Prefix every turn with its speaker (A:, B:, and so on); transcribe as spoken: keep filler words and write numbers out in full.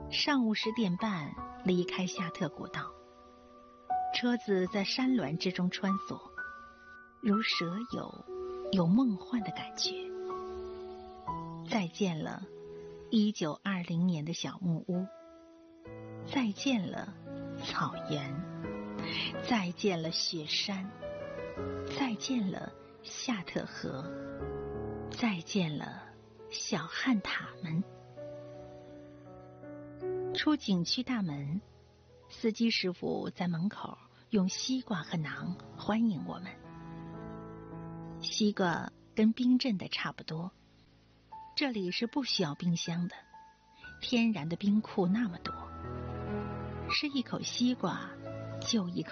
A: 上午十点半离开夏特古道，车子在山峦之中穿梭，如蛇游，有梦幻的感觉。再见了一九二零年的小木屋，再见了草原，再见了雪山，再见了夏特河，再见了小汉塔们。出景区大门，司机师傅在门口用西瓜和馕欢迎我们。西瓜跟冰镇的差不多，这里是不需要冰箱的，天然的冰库那么多，吃一口西瓜就一口